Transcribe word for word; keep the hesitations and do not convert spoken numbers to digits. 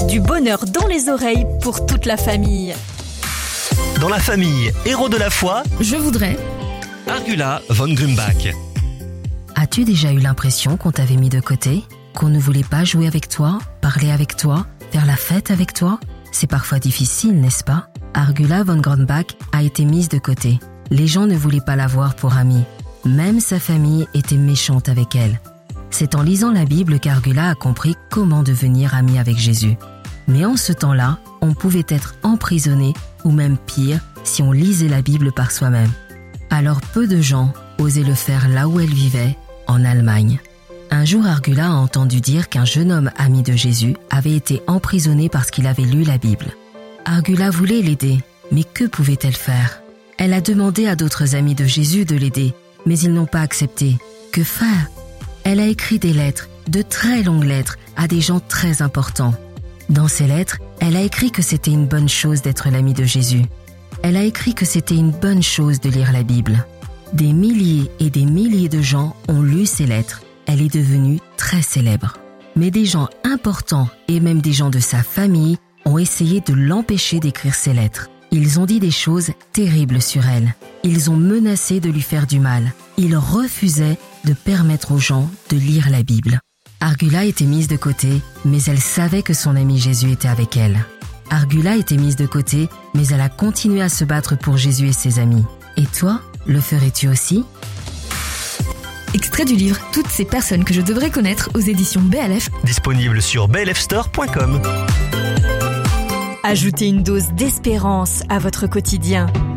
Du bonheur dans les oreilles pour toute la famille. Dans la famille Héros de la foi, je voudrais Argula von Grumbach. As-tu déjà eu l'impression qu'on t'avait mis de côté? Qu'on ne voulait pas jouer avec toi, parler avec toi, faire la fête avec toi? C'est parfois difficile, n'est-ce pas? Argula von Grumbach a été mise de côté. Les gens ne voulaient pas la voir pour amie. Même sa famille était méchante avec elle. C'est en lisant la Bible qu'Argula a compris comment devenir amie avec Jésus. Mais en ce temps-là, on pouvait être emprisonné ou même pire si on lisait la Bible par soi-même. Alors peu de gens osaient le faire là où elle vivait, en Allemagne. Un jour, Argula a entendu dire qu'un jeune homme ami de Jésus avait été emprisonné parce qu'il avait lu la Bible. Argula voulait l'aider, mais que pouvait-elle faire? Elle a demandé à d'autres amis de Jésus de l'aider, mais ils n'ont pas accepté. Que faire? Elle a écrit des lettres, de très longues lettres, à des gens très importants. Dans ces lettres, elle a écrit que c'était une bonne chose d'être l'amie de Jésus. Elle a écrit que c'était une bonne chose de lire la Bible. Des milliers et des milliers de gens ont lu ces lettres. Elle est devenue très célèbre. Mais des gens importants et même des gens de sa famille ont essayé de l'empêcher d'écrire ces lettres. Ils ont dit des choses terribles sur elle. Ils ont menacé de lui faire du mal. Ils refusaient de permettre aux gens de lire la Bible. Argula était mise de côté, mais elle savait que son ami Jésus était avec elle. Argula était mise de côté, mais elle a continué à se battre pour Jésus et ses amis. Et toi, le ferais-tu aussi? Extrait du livre « Toutes ces personnes que je devrais connaître » aux éditions B L F. Disponible sur b l f store point com. Ajoutez une dose d'espérance à votre quotidien.